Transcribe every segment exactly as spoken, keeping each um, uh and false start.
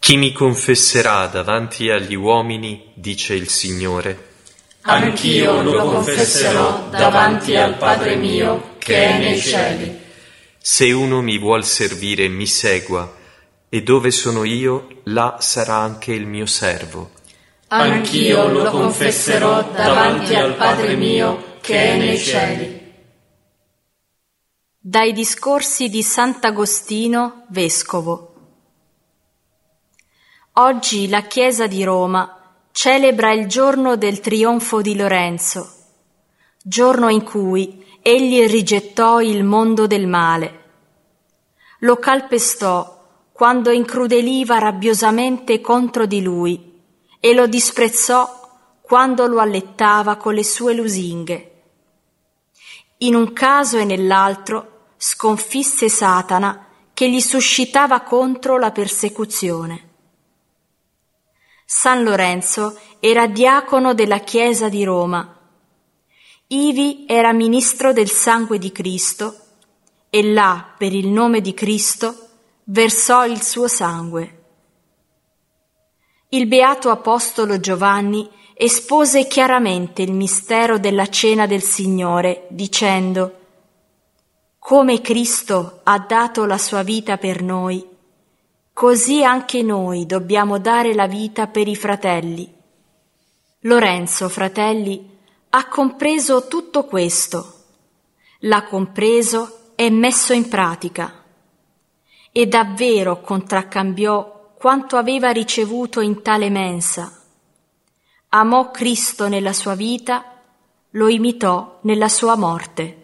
Chi mi confesserà davanti agli uomini, dice il Signore, anch'io lo confesserò davanti al Padre mio che è nei cieli. Se uno mi vuol servire, mi segua, e dove sono io, là sarà anche il mio servo. Anch'io lo confesserò davanti al Padre mio che è nei cieli. Dai discorsi di Sant'Agostino, vescovo. Oggi la Chiesa di Roma celebra il giorno del trionfo di Lorenzo, giorno in cui egli rigettò il mondo del male. Lo calpestò quando incrudeliva rabbiosamente contro di lui e lo disprezzò quando lo allettava con le sue lusinghe. In un caso e nell'altro sconfisse Satana che gli suscitava contro la persecuzione. San Lorenzo era diacono della Chiesa di Roma. Ivi era ministro del sangue di Cristo e là, per il nome di Cristo, versò il suo sangue. Il beato apostolo Giovanni espose chiaramente il mistero della cena del Signore, dicendo: come Cristo ha dato la sua vita per noi, così anche noi dobbiamo dare la vita per i fratelli. Lorenzo, fratelli, ha compreso tutto questo, l'ha compreso e messo in pratica, e davvero contraccambiò quanto aveva ricevuto in tale mensa. Amò Cristo nella sua vita, lo imitò nella sua morte.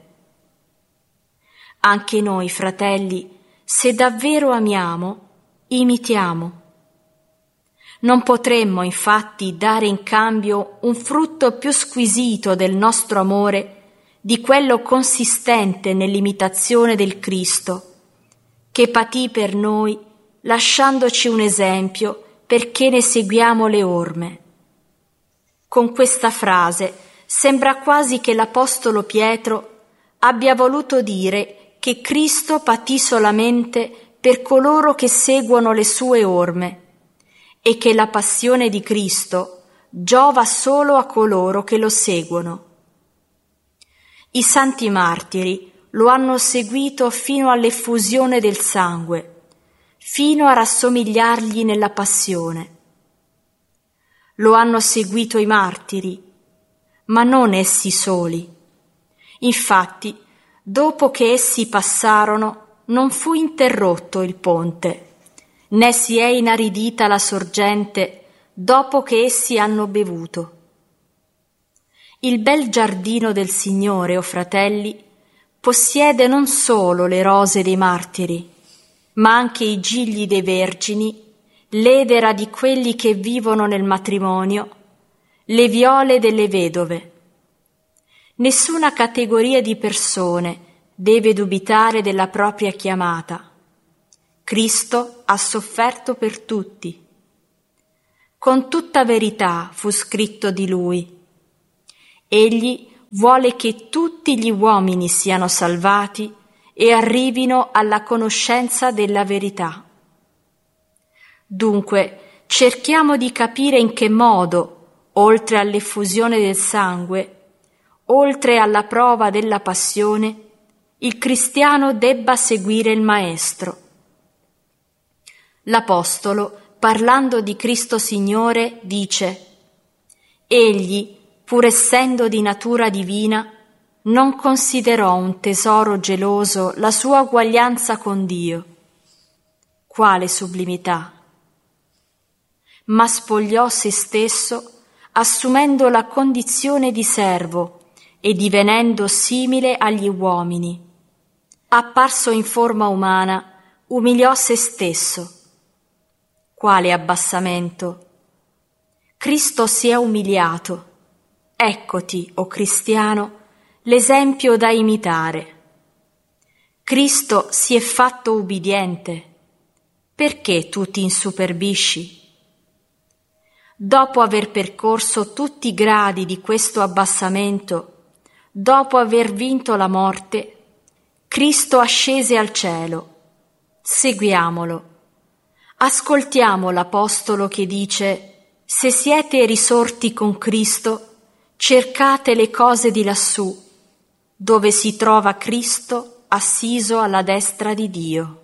Anche noi, fratelli, se davvero amiamo, imitiamo. Non potremmo infatti dare in cambio un frutto più squisito del nostro amore di quello consistente nell'imitazione del Cristo, che patì per noi lasciandoci un esempio perché ne seguiamo le orme. Con questa frase sembra quasi che l'Apostolo Pietro abbia voluto dire che Cristo patì solamente per coloro che seguono le sue orme e che la passione di Cristo giova solo a coloro che lo seguono. I santi martiri lo hanno seguito fino all'effusione del sangue, fino a rassomigliargli nella passione. Lo hanno seguito i martiri, ma non essi soli. Infatti, dopo che essi passarono, non fu interrotto il ponte, né si è inaridita la sorgente dopo che essi hanno bevuto. Il bel giardino del Signore, o fratelli, possiede non solo le rose dei martiri, ma anche i gigli dei vergini, l'edera di quelli che vivono nel matrimonio, le viole delle vedove. Nessuna categoria di persone deve dubitare della propria chiamata. Cristo ha sofferto per tutti. Con tutta verità fu scritto di Lui. Egli vuole che tutti gli uomini siano salvati e arrivino alla conoscenza della verità. Dunque, cerchiamo di capire in che modo, oltre all'effusione del sangue, oltre alla prova della passione, il cristiano debba seguire il Maestro. L'Apostolo, parlando di Cristo Signore, dice: egli, pur essendo di natura divina, non considerò un tesoro geloso la sua uguaglianza con Dio. Quale sublimità! Ma spogliò se stesso, assumendo la condizione di servo e divenendo simile agli uomini. Apparso in forma umana, umiliò se stesso. Quale abbassamento! Cristo si è umiliato. Eccoti, o cristiano, l'esempio da imitare. Cristo si è fatto ubbidiente. Perché tu ti insuperbisci? Dopo aver percorso tutti i gradi di questo abbassamento, dopo aver vinto la morte, Cristo ascese al cielo. Seguiamolo. Ascoltiamo l'Apostolo che dice: se siete risorti con Cristo, cercate le cose di lassù, dove si trova Cristo assiso alla destra di Dio.